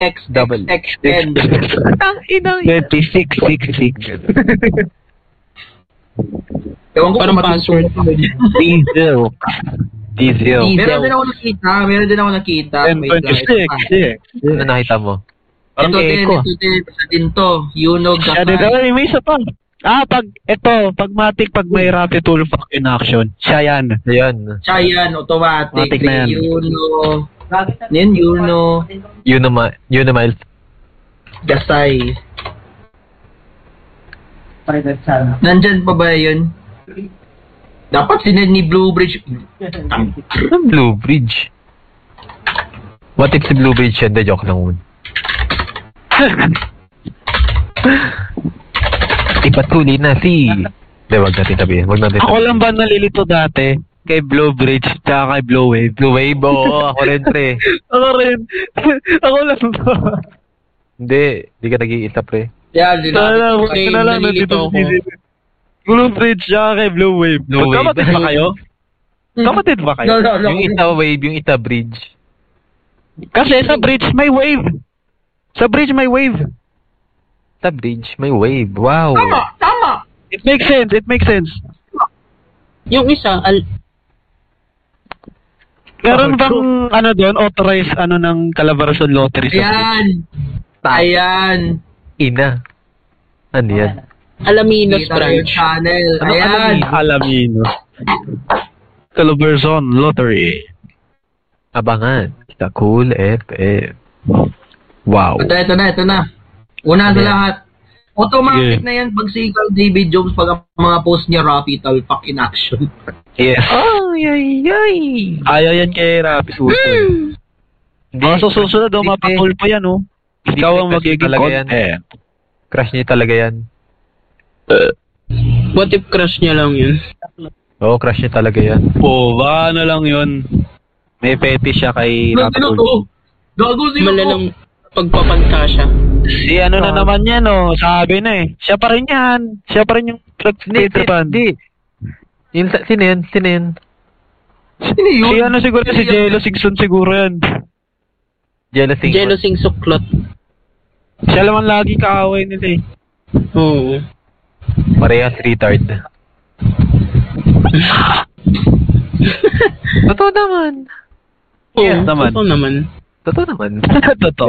double XXXN. Ang inang 2666. Ewan ko Parang kung password. Diesel. Diesel. Meron din ako nakita. Wait lang, ito pa. 1026. Ano nakita mo? Parang echo. Isa din to. Yunog Siya din. Ay, may isa pa. Pag matic, pag may rapid tool fuck in action. Siya yan. Ayan. Siya yan, automatic. Automatic na yan. Yuno Miles. Gasay. Nandyan pa ba yun? Dapat sinend ni Blue Bridge. Blue Bridge. What if si Blue Bridge yan? De joke lang. Ipatuloy na si... Hindi, wag natin sabihin. Ako lang ba nalilito dati? Kay Blue Bridge, tsaka kay Blue Wave. Blue Wave, oo. Ako rin, pre. Ako rin. Ako lang ba? Hindi ka nag-iisa, pre. Yan, nalilito ako. Blue Bridge, tsaka kay Blue Wave. Blue Wave. Kapatid ba kayo? Kapatid ba kayo? No. Yung isa wave, yung isa bridge. Kasi sa bridge may wave. Sa bridge may wave. Sa bridge, may wave. Wow. Tama. It makes sense. Yung isa, Meron bang doon authorized ng Calabarzon Lottery sa Ayan. Ina. Ano yan? Alaminos Kita yung branch. channel. Ano Ayan. Alamino. Calabarzon Lottery. Abangan. Sa Cool FM. Wow. Ito na. Una sa lahat. Automatic na yan pag si Carl David Jones pag ang mga post niya Rapital fuck in action. Yes. Ay. Ayaw yan kay Rapi Susun. Mga susunod mapatol pa yan, oh. Ikaw ang magiging content. Crush niya talaga yan. What if crush niya lang yun? Oo, crush niya talaga yan. Baka lang yun. May fetish siya kay Rapi Susun. Gago siya. Malalang pagpapanta siya. Si na naman yan, oh. Sabi na eh. Siya pa rin yan. Siya pa rin yung nagtitripan. Hindi. Sino yan? Sino yun? Si siguro, si Jello Singson siguro yan. Jello Sing Suklot. Siya naman lagi kaaway nila eh. Oo. Parehas retard. Totoo naman. Yes, naman. Totoo naman. Totoo.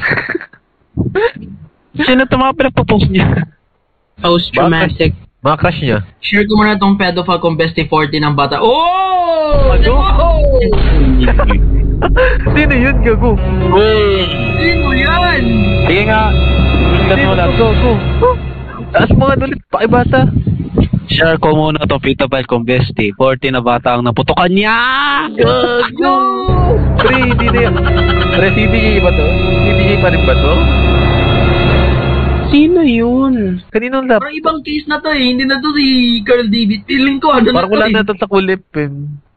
Sino ito mga pinagpapost niya? Post-traumatic. Mga crush niya. Share ko muna itong pedophile kung bestie 40 ng bata. Oh! Ano? Sino yun, gago? Sino yan? Sige nga. Sino to, gago? Taas mga nulit, pakibata. Share ko muna itong pedophile kung bestie. 40 na bata ang naputukan niya! Gago! Pre, hindi na yan. Pre, CBJ ba to? CBJ pa rin ba to? Sino yun? Kaninong lap? Parang ibang case na to eh. Hindi na to si Carl David. Feeling ko ano Parang na to wala eh. na to sa kulip eh.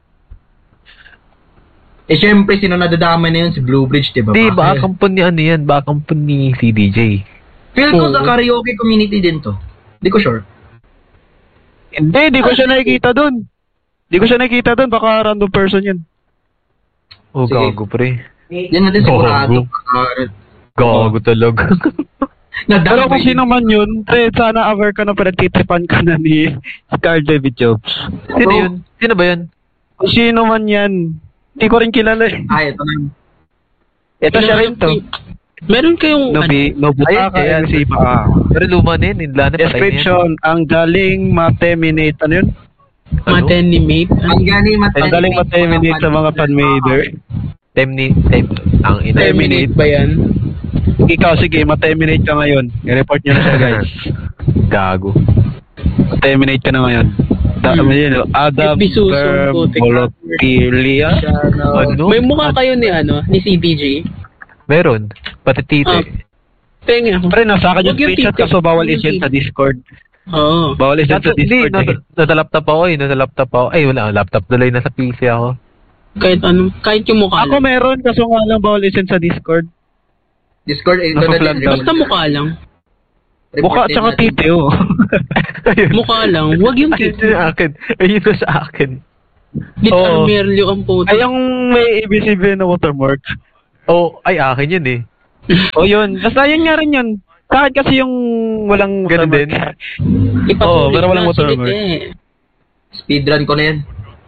Syempre, sino nadadamay na yun? Si Blue Bridge, diba? Hindi, baka kampon ni ano yan. Baka kampon ni CDJ. Feel ko sa karaoke community din to. Hindi ko sure. Hindi ko siya nakikita dun. Baka random person yun. Oh, Sige. gago pre. Yan natin sigurado. Gago talaga. Pero kung sino man yun, sana aware ka na pinagtitripan ka na ni Carl David Jobs. Sino yun? Sino ba yun? Kung sino man yan, hindi ko rin kilala eh. Ito na. Ito siya rin to. Meron kayong Nobutaka, Ayan, si Baka. Pero luma na yun. Inla na patay na yan. Description, ang galing mateminate. Ano yun? Matenimate. Ang galing Ang galing mateminate sa mga fanmader. Ang ina. Terminate ba yan? Ikaw, sige, mateminate ka ngayon. I-report nyo na siya, guys. Gago. Mateminate ka na ngayon. Dami yun, Adam Volophilia. Ano? May mukha kayo ni CBJ. Meron. Pati tito. Tenga. Pre, nasa akin yung Huwag yung screenshot tito. kaso bawal Huwag yung i-send sa Discord. Oo. Bawal i-send sa Hindi, Discord. nasa laptop ako eh. Nasa laptop ako. Ay, wala. Laptop tuloy. Nasa PC ako. Kahit yung mukha Ako lang. meron, kaso nga lang bawal i-send sa Discord. Discord, Naka-flag daw. Basta mukha lang. Mukha at saka titeo. Mukha lang. Huwag yung Ayun tito. sa akin. Ayun na sa akin. Lit Oo. Armerlio ang puto. Ay, yung may ABCB na watermark. Oh, ay akin yun eh. O yun, basta yun nga rin yun. Kahit kasi yung walang Ganun din. Oo, pero walang na, sulit watermark. Speedrun ko na yan.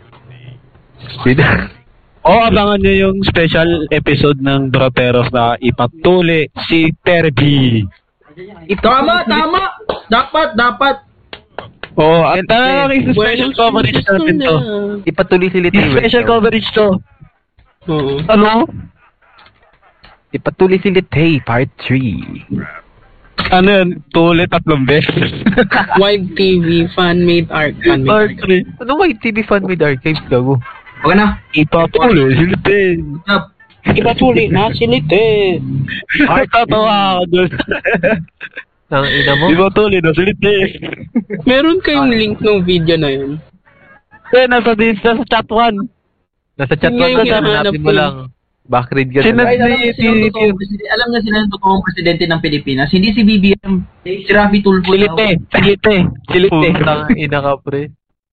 Abangan nyo yung special episode ng Droteros na ipatuli si Terby. Tama! Dapat! At special coverage natin to. Ipatuloy si Little West. Special coverage to. Oo. Ano? Ipatuloy si Little Part 3. Ano yun? Tuli 3 beses. Wide TV, fan-made art. Part 3. Anong White TV Fan with Archives, gago? Okay na. Ipatuloy si Little. Stop. Ipatuloy na silite. Ay, tatawa ako dun. Ang ina mo? Ipatuloy na si Little. Meron kayong link ng video na yun. Nasa chat 1. Nasa chat Yun mo yung ka, hinahanap hanapin mo ko. lang. Backread ka Sino- na. Guys, alam na sila yung totoong presidente ng Pilipinas. Hindi si BBM. Si Rafi Tulfo. Silite. Putang ina ka, pre.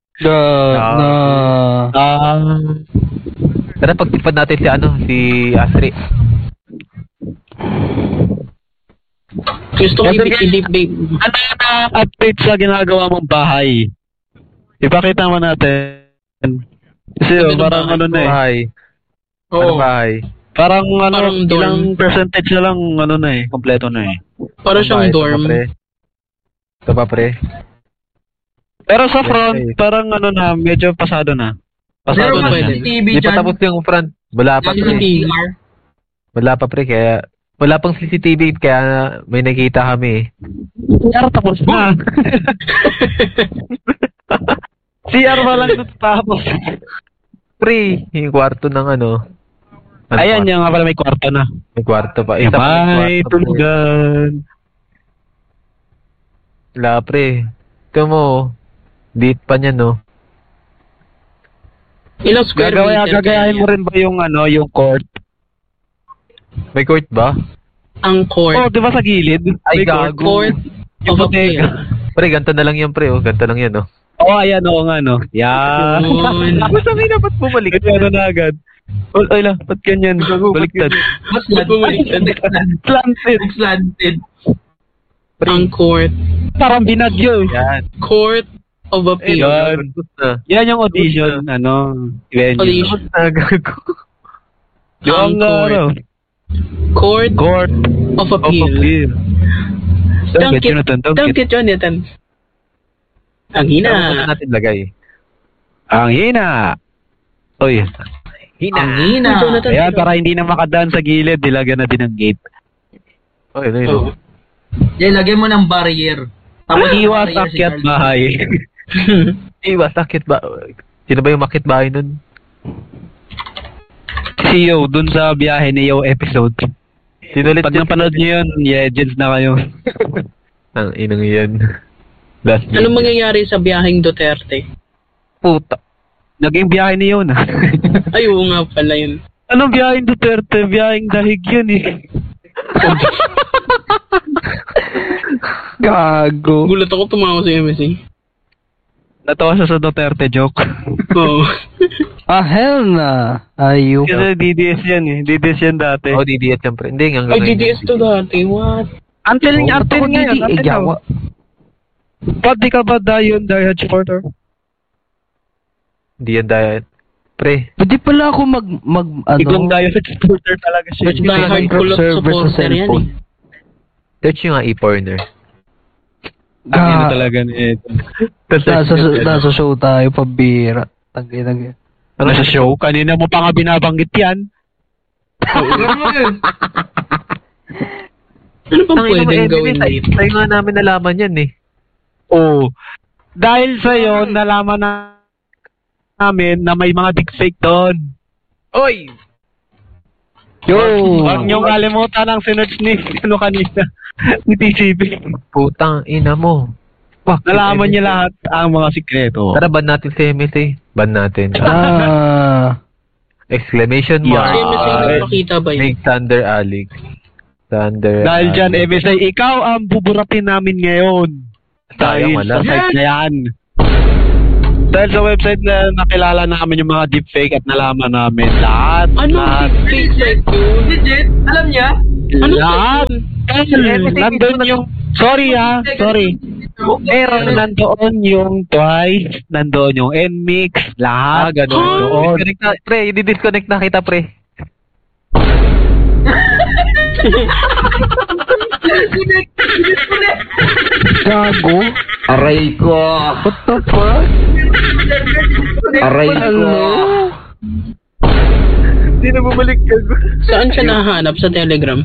Tara, pagtipad natin si Asri. Gusto ko i-deep babe. Ano na update sa ginagawa mong bahay? Ipakita mo natin. Kasi parang ano na eh. Bahay. Ano bahay? Parang Parang dorm. ilang percentage na lang kompleto na eh. Para siyang Bahay, dorm. Ito pa, pre. Pero sa front, parang medyo pasado na. Pasado Pero na may siya. CCTV Hindi pa dyan. tapos yung front. Wala pa, pre. CCTV. Wala pa, pre. Kaya, wala pang CCTV, kaya may nakita kami. CR tapos na. CR pa lang tapos. Pre, yung kwarto ng Ayan, yung nga pala may kwarto na. May kwarto pa. Isa pa May may kwarto, pre. tulugan. Wala, pre. Ito mo, date pa niya, no? Ilang square meter? Gagayahin mo rin ba yung yung court? May court ba? Ang court. Oh, di ba sa gilid? Ay, May court. gago. Court Yung of bodega. appeal. Pre, ganito na lang yan, pre. Oh. Ganito lang yan, no? Ayan, oo nga, no? Yan. Yun. Basta may dapat bumalik. Ganyan na agad. Ay lang, ba't ganyan? Baliktad. Mas bumaliktad. Slanted. Ang court. Parang binagyo. Yan. Court of appeal. Yan. Yan yung audition, venue. Audition. Gago. Yung Ang court court of of appeal. appeal. Don't get yun, Netan. Ang Ano hina. natin lagay? Ang hina. Oy. Ang hina. Ayan, para hindi na makadaan sa gilid, dilagyan na din ang gate. Oh, yun, yun. Oh. Yan, lagyan mo ng barrier. Tapos Iwas barrier si akyat Carl. bahay. Iwas, sakit ba? Sino ba yung makit bahay nun? Si Yo, dun sa biyahe ni Yo episode. Sino ulit Pag napanood nyo yun, legends na kayo. Ang inang yan. Last Ano video. mangyayari sa biyaheng Duterte? Puta. Naging biyahe ni Yo na. Ay, oo nga pala yun. Anong biyaheng Duterte? Biyaheng dahig yun eh. Gago. Gulat ako tumawa sa MSC. Natawa siya sa Duterte joke. Oo. Hell na. Ayun. Kasi DDS yan eh. DDS yan dati. Oh, DDS siyempre. Hindi, hanggang Ay, ngayon. DDS to dati. What? Until ngayon. Until now. Ba't di ka ba dayon diehard supporter? Hindi yan dahil. Pre. Pwede pala ako Biglang diehard supporter talaga siya. Die-hard kulot supporter yan eh. Search nyo nga e-porner. Ano talaga ni Ed. Nasa show tayo, pabira. Tagi. Ano sa show? Kanina mo pa nga binabanggit yan. Ano pa pwedeng gawin dito? Tayo nga namin nalaman yan eh. Oo. Dahil sa'yo, nalaman namin na may mga deepfake doon. Oy! Huwag niyong kalimutan ang sinerch ni kanina. Ni TCB. Putang ina mo. Fuck. Nalaman niya lahat ang mga sikreto. Tara, ban natin si MSA. Ban natin. Exclamation Yeah. mark. Ay, may nagpakita ba yun? Make Thunder Alex. Thunder Dahil dyan, Alex. MSA, ikaw ang buburatin namin ngayon. Sayang Dahil wala. sa site na yan. Dahil sa website na nakilala namin yung mga deepfake at nalaman namin lahat. Ano lahat. deepfake like yun? Legit, alam niya? Lahat. Nandun yung... Sorry. Pero nandoon yung Twice, nandoon yung NMIX, lahat. Ganun. Pre, i-disconnect na kita, pre. Gago. Aray ko. What the fuck? Aray ko. Hindi na bumalik ka. Saan siya nahanap? Sa Telegram?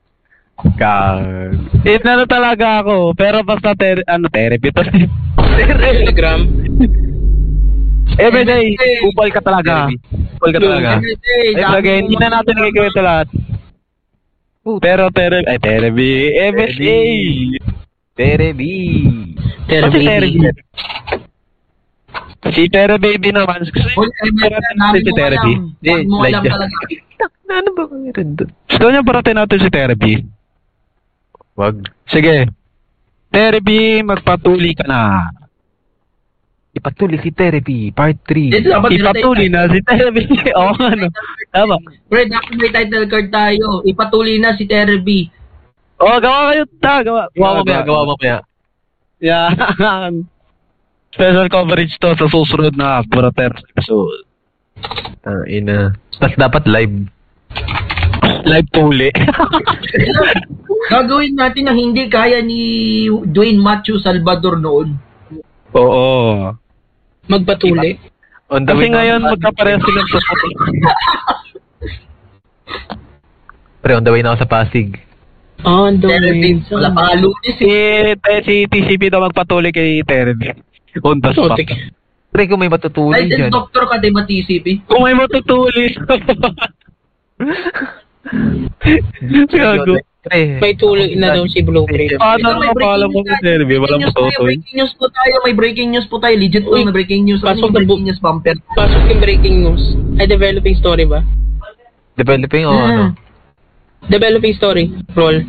Ano talaga ako, pero basta therapy to. Telegram? Everyday, upal ka talaga. Upal ka talaga. Everyday, hindi na natin nagkikwento lahat. Pero therapy, MSA. Therapy. Si Terra Baby naman. Si Therapy. Ano ba meron doon? Gusto niya parating natin si Therapy. Wag. Sige. Therapy, magpatuloy ka na. Ipatuloy si Therapy, part 3. Ipatuloy na si Therapy. Oo, ano. Tama. Pre, dapat may title card tayo. Ipatuloy na si Therapy. Gawa kayo. Gawa mo kaya. Yan. Special coverage to sa susunod na Burater episode. Ina. Tapos dapat live. Live tuli. Gagawin natin na hindi kaya ni Dwayne Matthew Salvador noon. Oo. Magpatuli. Kasi ngayon magkapareho silang sa Pre, on the way na ako sa Pasig. On the Therapy. way. Wala pa lunes eh. si TCP daw magpatuloy kay Therapy. On the spot. Pre, kung may matutuloy Ay, dyan. doktor ka, di ba TCP? Kung may matutuloy. Gago. Pre, May tuloy na daw si Blueprint. Paano ang kapalam mo sa Therapy? Walang matutuloy. May breaking news po tayo. Legit po, may breaking news. Ano yung breaking news bumper? Pasok yung breaking news. Ay, developing story ba? developing o ano? Developing story. Roll.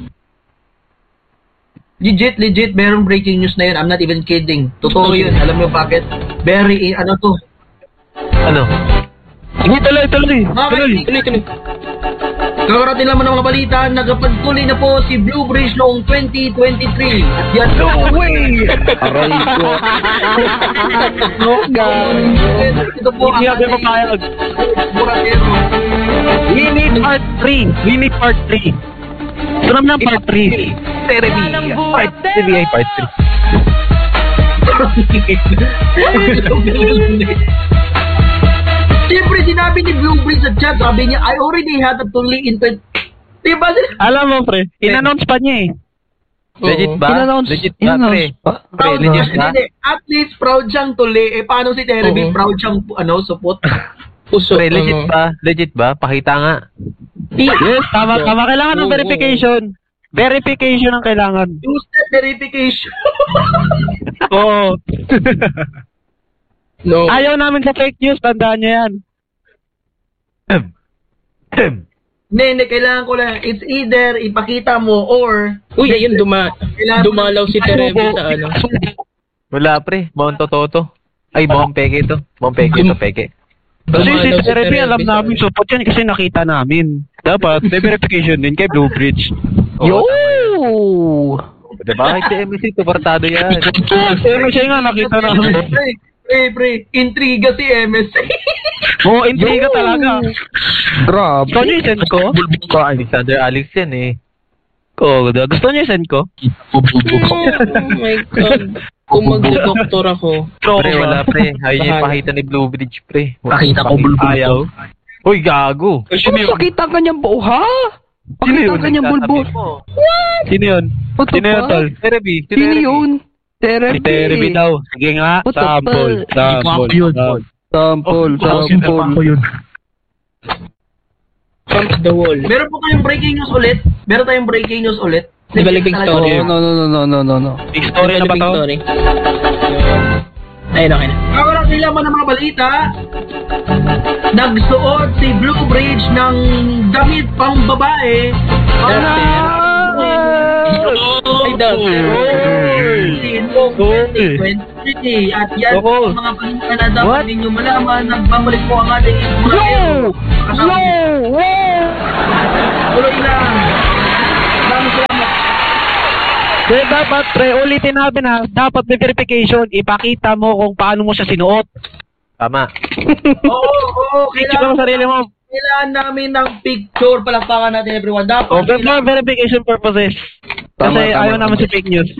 Legit, merong breaking news na yun. I'm not even kidding. Totoo yun. Alam mo bakit? Very, ano to? Ano? Sige, tuloy. Tuloy. Kakarating naman ng mga balita, nagpagtuloy na po si Blue Bridge noong 2023. At yan, no way! Aray ko. No, God. Ito po Hindi kami papayag. Buratero. We need part 3. We need part 3. Sunam ng part 3. Therapy. Part 3 ay part 3. Siyempre, sinabi ni Blue Bridge sa chat, sabi niya, I already had a tuloy in 20... Diba? Alam mo, pre, in-announce pa niya eh. Legit ba? Legit ba, pre? Pre, legit ba? At least, proud siyang tuli. Eh, paano si Therapy? Proud siyang, support. Puso. Pre, legit ba? Legit ba? Pakita nga. Yes, tama. Kailangan ng verification. Verification ang kailangan. Two-step verification. Oo. No. Ayaw namin sa fake news, tandaan niyo yan. Hindi, kailangan ko lang. It's either ipakita mo or... Uy, ayun, dumalaw si Terebi sa ano. Wala, pre. Mount Toto. Ay, Mount Peke ito. Mount Peke ito, Peke. Kasi si Dumalaw si Terebi, Terebi alam sa namin support yan kasi nakita namin. Dapat, may verification din kay Blue Bridge. Yo! Diba? Kahit si MSC, tubartado yan. Siya nga, nakita namin. Pre, intriga si MSC. Oo, intriga talaga. Grabe. Gusto niyo i-send ko? Alexander Alex yan eh. Gusto niyo i-send ko? Oh my God. Kung mag-doktor ako. Pre, wala pre. Ayaw niya ipakita ni Blue Bridge, pre. Pakita ko Blue Bridge. Ayaw. Uy, gago. Ano pakita ka niyang buo, ha? Pakita ka niyang bulbul. Sino yun? What the Sino yun, fuck? tol? Therapy. Sino yun? Therapy. Si Terebi daw. Sige nga, What the sample. fuck? Sample. Trump the wall. Meron po kayong breaking news ulit? Meron tayong breaking news ulit? Developing story. No. Big story na ba Developing to? story. Ayun, okay na. Kawalang nilaman ng mga balita, nagsuot si Blue Bridge ng damit pang babae. Ay, dati. Noong 2023. At yan ang mga balita na dapat ninyo malaman. Nagbabalik po ang ating mga tuloy lang. Dapat, pre, ulitin natin ha. Dapat may verification. Ipakita mo kung paano mo siya sinuot. Tama. Oo, Picture mo sarili mo. kailangan namin ng picture. Palakpakan natin everyone. Dapat. Okay, for verification purposes. Kasi ayaw naman si fake news.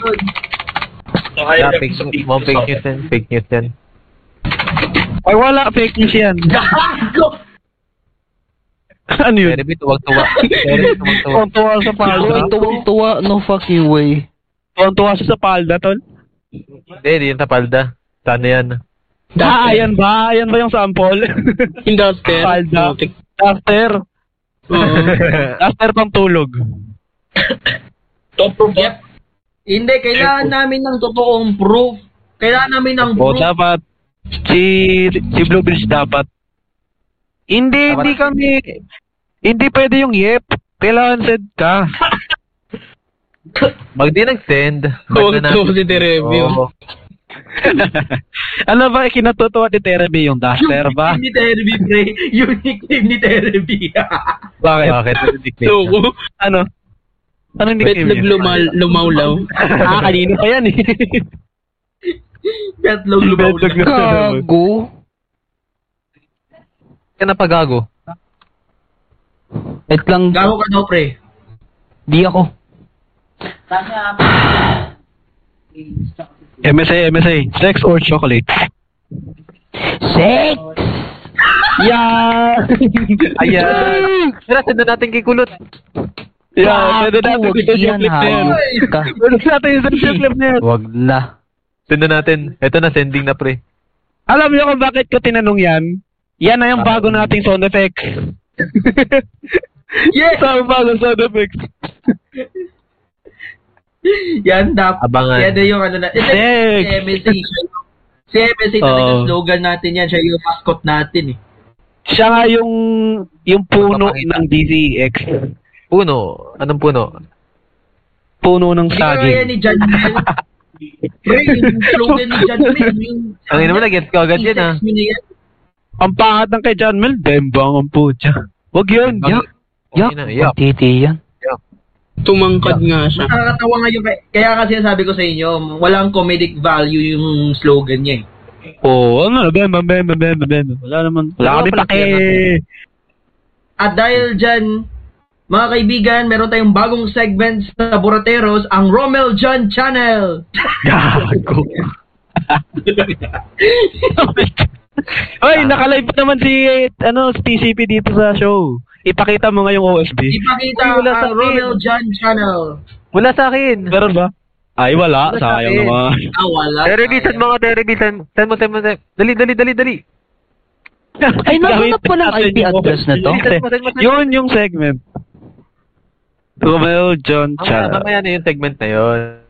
Fake news yan. Ay, wala. Fake news yan. Gago! Ano yun? Terebi, tuwag-tuwa. Tuwang-tuwa sa palda. Tuwang-tuwa, no fucking way. Tuwang-tuwa siya sa palda, tol. Hindi, di yan sa palda. Sana yan. Ayan ba? Ayan ba yung sample? Induster. Palda. Duster. Oo. Duster pang tulog. Top proof. Yep. Hindi, kailangan namin ng totoong proof. Kailangan namin ng O, proof. dapat. Si Bluebills dapat. Hindi pwede yung yep. Kailangan send ka. Mag di nag-send. Huwag to si Terebio. Oo. Ano ba, kinatutuwa ni Terebe yung Duster ba? Unique name ni Terby, pre. Unique name ni Terby. Bakit? Loko. Ano? Ano nickname Betlog lumawlaw. Kanino pa yan eh. Betlog lumaw Betlog na. Gago. Ka na pagago. Wait lang. Gago ka daw, pre. Di ako. MSA. Sex or chocolate? Sex! Yeah! Ayan. Tara, send natin kay Kulot. Yeah, pwede natin Huwag yung yan, clip na yan. hayop ka. Pwede natin yung clip na yan. Wag la. Send natin. Ito na, sending na, pre. Alam niyo kung bakit ko tinanong yan? Yan na yung bago nating sound effects. Yes! Sa bago sound effects. Yan, dapat. Abangan. Yan na yung ano na. Sex! Si MSA. Si MSA talaga Oo. slogan natin yan. Siya yung mascot natin eh. Siya nga yung puno ng DZX. Puno. Anong puno? Puno ng Hindi ka kaya saging. ni John Mel. Pre, yung slogan ni John Mel. Ang ina mo na, gets ko agad yan, ah. Ang pangat ng kay John Mel, dembang ang putya. Wag yun, yak. Yak, Yak. titi yan. Tumangkad nga siya. Nakakatawa nga yung kaya kasi sabi ko sa inyo, walang comedic value yung slogan niya eh. Oo, ano, bem. Wala naman. Wala kami pake. At dahil dyan, mga kaibigan, meron tayong bagong segment sa Burateros, ang Romel John Channel. Gago. Oy, naka-live pa naman si TCP dito sa show. Ipakita mo nga yung OSB. Ipakita Wala sa ang akin. Romel John Channel. Wala sa akin. Meron ba? Ay, wala. Wala sa Sayang akin. naman. Wala. Terebi, send mo ka, Terebi. Send mo. Dali. Ay, naman pa ng IP address na to. Send mo. Yun yung segment. Romel John Channel. Mamaya na yung segment na yun.